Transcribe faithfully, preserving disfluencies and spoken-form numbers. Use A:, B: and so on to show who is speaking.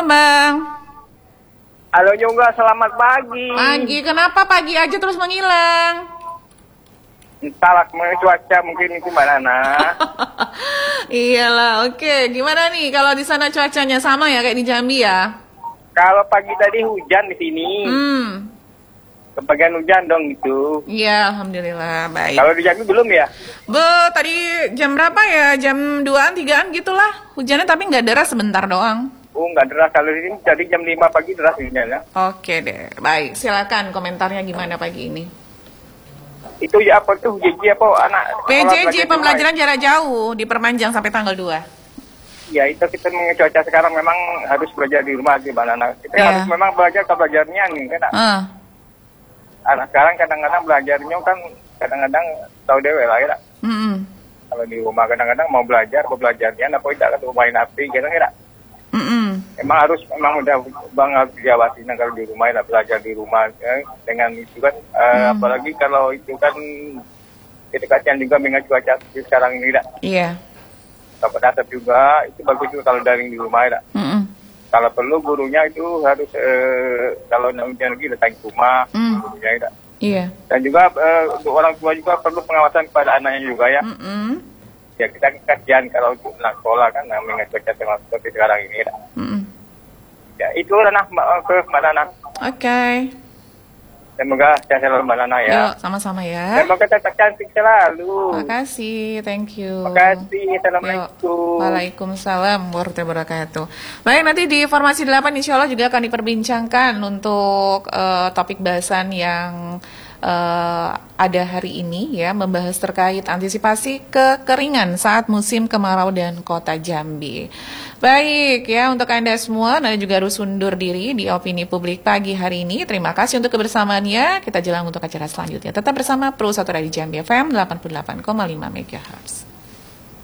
A: Bang.
B: Halo juga, selamat pagi.
A: Pagi, kenapa pagi aja terus menghilang?
B: Entahlah, cuaca mungkin itu Mbak Nana.
A: Iyalah, oke. Gimana nih kalau di sana cuacanya sama ya kayak di Jambi ya?
B: Kalau pagi tadi hujan di sini.
A: Hmm.
B: Kebagian hujan dong itu.
A: Iya, alhamdulillah, baik.
B: Kalau di Jambi belum ya?
A: Be, tadi jam berapa ya? Jam duaan, tigaan gitulah. Hujannya tapi nggak deras, sebentar doang.
B: Oh, nggak deras. Kalau di sini tadi jam lima pagi deras hujannya.
A: Oke deh, baik. Silakan komentarnya gimana pagi ini.
B: Itu ya apa tuh J J apa anak?
A: P J J pembelajaran jarak jauh diperpanjang sampai tanggal dua.
B: Ya itu kita cuaca sekarang memang harus belajar di rumah gimana. Kita
A: Ya.
B: harus memang belajar ke belajarnya nih kan.
A: Uh.
B: Anak sekarang kadang-kadang belajarnya kan kadang-kadang tahu dewe lah ya.
A: Mm -mm.
B: Kalau di rumah kadang-kadang mau belajar, mau belajarnya apa tidak kan main H P gitu kan.
A: Mm -mm.
B: Emang harus memang udah bang harus diawasi nah, kalau di rumah ya belajar di rumah ya. Dengan itu kan uh,
A: Hmm.
B: apalagi kalau itu kan kita kasihan juga dengan cuaca seperti sekarang ini dah.
A: Iya.
B: Dapat asap juga itu bagus juga kalau daring di rumah ya.
A: Mm -mm.
B: Kalau perlu gurunya itu harus uh, kalau hujan lagi datang ke rumah
A: Mm.
B: gurunya ya.
A: Iya.
B: Dan juga uh, untuk orang tua juga perlu pengawasan kepada anaknya juga ya.
A: Mm -mm.
B: Ya kita kasihan kalau untuk anak sekolah kan dengan cuaca seperti sekarang ini ya.
A: Mm -mm.
B: Ya itu ranah ke Mbak Nana.
A: Oke.
B: Semoga sehat selalu Mbak Nana ya.
A: Yuk, sama-sama ya.
B: Semoga tetap cantik selalu.
A: Makasih, thank you.
B: Terima kasih.
A: Yuk.
B: Assalamualaikum.
A: Waalaikumsalam warahmatullahi wabarakatuh. Baik, nanti di Formasi delapan insya Allah juga akan diperbincangkan untuk uh, topik bahasan yang uh, ada hari ini ya, membahas terkait antisipasi kekeringan saat musim kemarau dan kota Jambi. Baik ya, untuk Anda semua, Anda juga harus undur diri di Opini Publik pagi hari ini. Terima kasih untuk kebersamaannya. Kita jalan untuk acara selanjutnya. Tetap bersama Pro satu Radio Jambi F M delapan puluh delapan koma lima megahertz.